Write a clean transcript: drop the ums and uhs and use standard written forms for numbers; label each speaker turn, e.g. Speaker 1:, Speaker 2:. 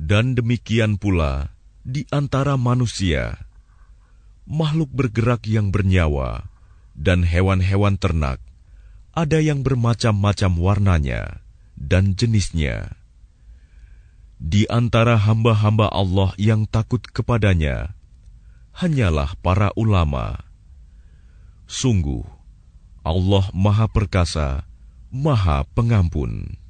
Speaker 1: Dan demikian pula di antara manusia, makhluk bergerak yang bernyawa, dan hewan-hewan ternak, ada yang bermacam-macam warnanya dan jenisnya. Di antara hamba-hamba Allah yang takut kepadanya, hanyalah para ulama. Sungguh, Allah Maha Perkasa, Maha Pengampun.